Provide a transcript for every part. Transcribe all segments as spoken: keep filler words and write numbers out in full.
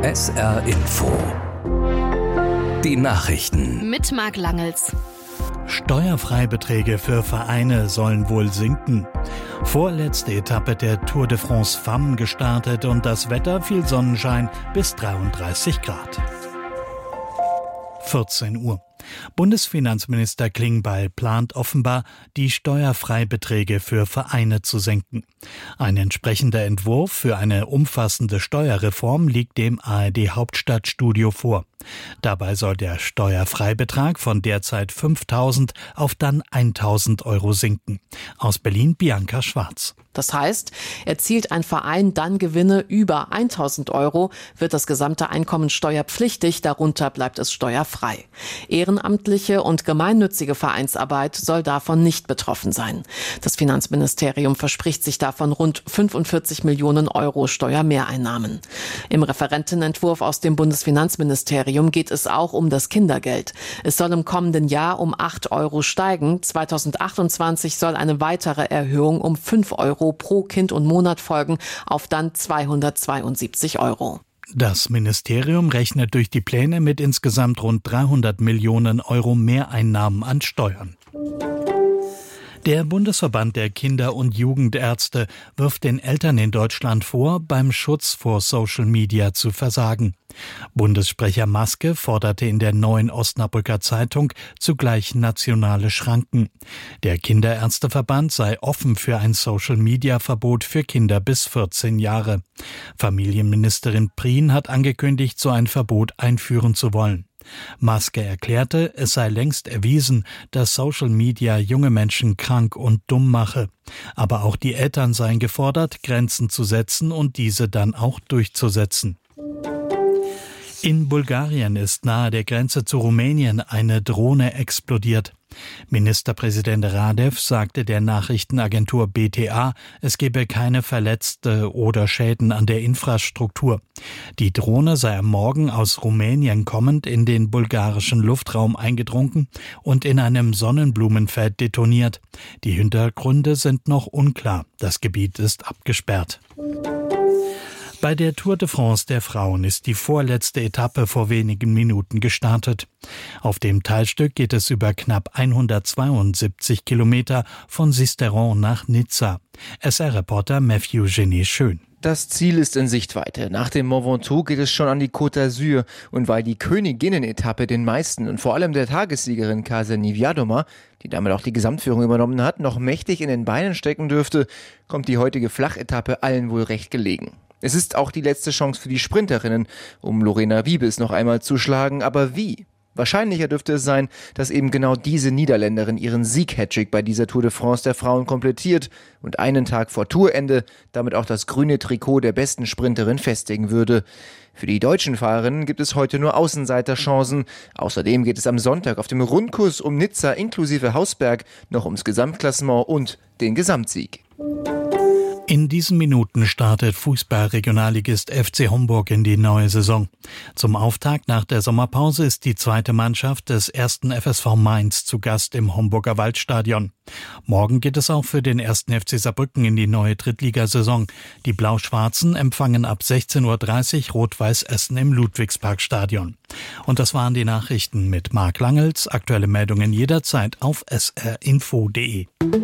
S R Info. Die Nachrichten. Mit Marc Langels. Steuerfreibeträge für Vereine sollen wohl sinken. Vorletzte Etappe der Tour de France Femmes gestartet und das Wetter viel Sonnenschein bis dreiunddreißig Grad. vierzehn Uhr. Bundesfinanzminister Klingbeil plant offenbar, die Steuerfreibeträge für Vereine zu senken. Ein entsprechender Entwurf für eine umfassende Steuerreform liegt dem A R D Hauptstadtstudio vor. Dabei soll der Steuerfreibetrag von derzeit fünftausend auf dann eintausend Euro sinken. Aus Berlin Bianca Schwarz. Das heißt, erzielt ein Verein dann Gewinne über eintausend Euro, wird das gesamte Einkommen steuerpflichtig, darunter bleibt es steuerfrei. Ehrenamtliche und gemeinnützige Vereinsarbeit soll davon nicht betroffen sein. Das Finanzministerium verspricht sich davon rund fünfundvierzig Millionen Euro Steuermehreinnahmen. Im Referentenentwurf aus dem Bundesfinanzministerium geht es auch um das Kindergeld. Es soll im kommenden Jahr um acht Euro steigen. zweitausendachtundzwanzig soll eine weitere Erhöhung um fünf Euro pro Kind und Monat folgen, auf dann zweihundertzweiundsiebzig Euro. Das Ministerium rechnet durch die Pläne mit insgesamt rund dreihundert Millionen Euro Mehreinnahmen an Steuern. Der Bundesverband der Kinder- und Jugendärzte wirft den Eltern in Deutschland vor, beim Schutz vor Social Media zu versagen. Bundessprecher Maske forderte in der Neuen Osnabrücker Zeitung zugleich nationale Schranken. Der Kinderärzteverband sei offen für ein Social-Media-Verbot für Kinder bis vierzehn Jahre. Familienministerin Prien hat angekündigt, so ein Verbot einführen zu wollen. Maske erklärte, es sei längst erwiesen, dass Social Media junge Menschen krank und dumm mache. Aber auch die Eltern seien gefordert, Grenzen zu setzen und diese dann auch durchzusetzen. In Bulgarien ist nahe der Grenze zu Rumänien eine Drohne explodiert. Ministerpräsident Radev sagte der Nachrichtenagentur B T A, es gebe keine Verletzte oder Schäden an der Infrastruktur. Die Drohne sei am Morgen aus Rumänien kommend in den bulgarischen Luftraum eingedrungen und in einem Sonnenblumenfeld detoniert. Die Hintergründe sind noch unklar. Das Gebiet ist abgesperrt. Bei der Tour de France der Frauen ist die vorletzte Etappe vor wenigen Minuten gestartet. Auf dem Teilstück geht es über knapp hundertzweiundsiebzig Kilometer von Sisteron nach Nizza. S R-Reporter Matthew Genet-Schön. Das Ziel ist in Sichtweite. Nach dem Mont Ventoux geht es schon an die Côte d'Azur. Und weil die Königinnen-Etappe den meisten und vor allem der Tagessiegerin Kasia Niewiadoma, die damit auch die Gesamtführung übernommen hat, noch mächtig in den Beinen stecken dürfte, kommt die heutige Flachetappe allen wohl recht gelegen. Es ist auch die letzte Chance für die Sprinterinnen, um Lorena Wiebes noch einmal zu schlagen. Aber wie? Wahrscheinlicher dürfte es sein, dass eben genau diese Niederländerin ihren Sieg-Hattrick bei dieser Tour de France der Frauen komplettiert und einen Tag vor Tourende damit auch das grüne Trikot der besten Sprinterin festigen würde. Für die deutschen Fahrerinnen gibt es heute nur Außenseiterchancen. Außerdem geht es am Sonntag auf dem Rundkurs um Nizza inklusive Hausberg noch ums Gesamtklassement und den Gesamtsieg. In diesen Minuten startet Fußball-Regionalligist F C Homburg in die neue Saison. Zum Auftakt nach der Sommerpause ist die zweite Mannschaft des ersten F S V Mainz zu Gast im Homburger Waldstadion. Morgen geht es auch für den ersten F C Saarbrücken in die neue Drittligasaison. Die Blau-Schwarzen empfangen ab sechzehn Uhr dreißig Rot-Weiß Essen im Ludwigsparkstadion. Und das waren die Nachrichten mit Marc Langels. Aktuelle Meldungen jederzeit auf s r info punkt d e.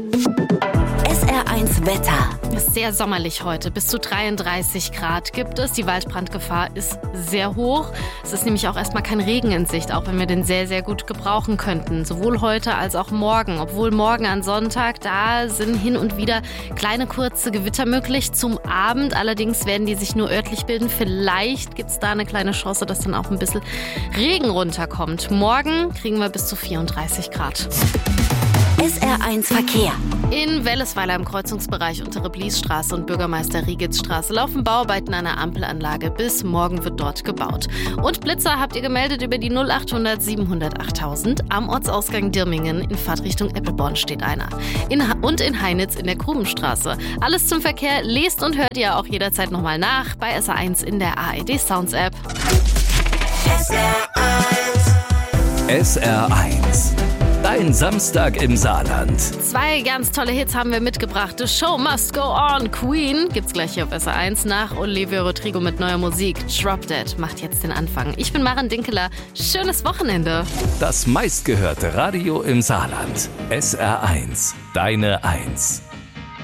S R eins Wetter. Es ist sehr sommerlich heute. Bis zu dreiunddreißig Grad gibt es. Die Waldbrandgefahr ist sehr hoch. Es ist nämlich auch erstmal kein Regen in Sicht, auch wenn wir den sehr, sehr gut gebrauchen könnten. Sowohl heute als auch morgen. Obwohl morgen an Sonntag, da sind hin und wieder kleine kurze Gewitter möglich zum Abend. Allerdings werden die sich nur örtlich bilden. Vielleicht gibt es da eine kleine Chance, dass dann auch ein bisschen Regen runterkommt. Morgen kriegen wir bis zu vierunddreißig Grad. S R eins Verkehr. In Wellesweiler im Kreuzungsbereich untere Bliesstraße und Bürgermeister-Riegitzstraße laufen Bauarbeiten an einer Ampelanlage. Bis morgen wird dort gebaut. Und Blitzer habt ihr gemeldet über die null achthundert siebenhundert achttausend. Am Ortsausgang Dirmingen in Fahrtrichtung Eppelborn steht einer. In ha- und in Heinitz in der Grubenstraße. Alles zum Verkehr lest und hört ihr auch jederzeit nochmal nach bei S R eins in der A R D Sounds App. S R eins. S R eins. Dein Samstag im Saarland. Zwei ganz tolle Hits haben wir mitgebracht. The Show Must Go On. Queen gibt's gleich hier auf S R eins nach Olivia Rodrigo mit neuer Musik. Drop Dead macht jetzt den Anfang. Ich bin Maren Dinkeler. Schönes Wochenende. Das meistgehörte Radio im Saarland. S R eins. Deine Eins.